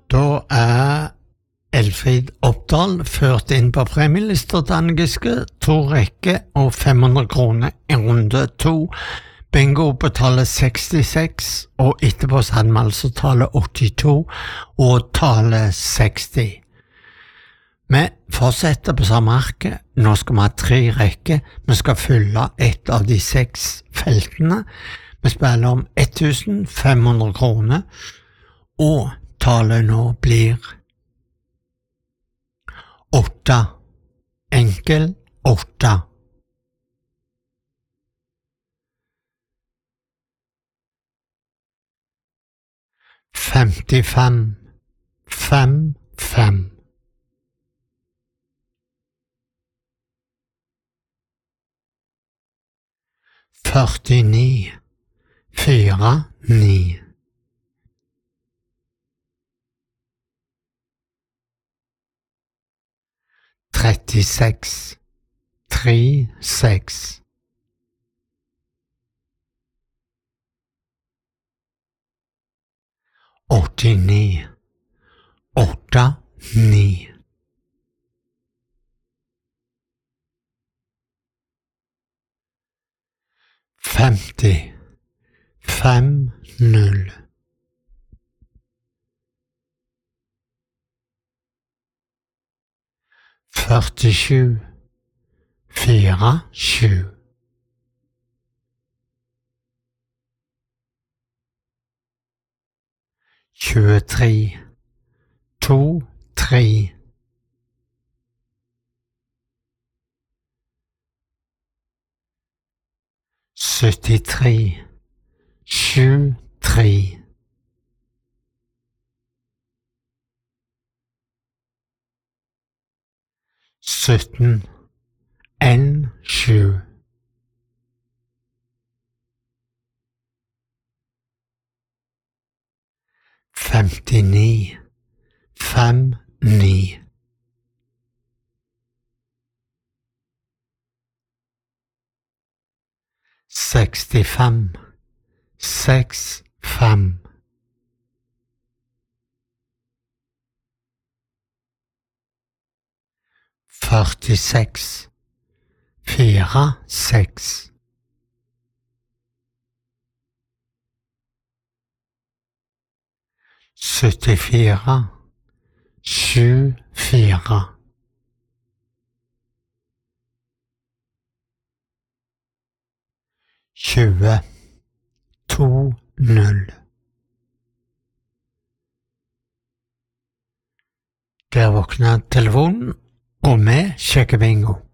Da Elfrid Oppdal ført inn på premielister til Anne Giske, 2 rekker og 500 kroner i runde 2. Bingo betaler 66, og etterpå hadde vi altså tallet 82 og tallet 60. Vi fortsetter på samme arket. Nå skal vi ha 3 rekker. Vi skal fylle et av de 6 feltene. Vi spiller om 1500 kroner, og tallet nå blir 8. Enkel 8. Femtifem, 5, 5. Førtini, 4, 9. 36, 3, 6. 89, 8, 9. 50, 5, 0. 47, 4, 7. 23, 2, 3. 73, 7, 3. 17, 1, 7. 59, 5, 9. 65, 6, 5. 46, 4, 6. 74, 7, 4. 20, 2, 0. Der våkner telefonen, og vi sjekker bingo.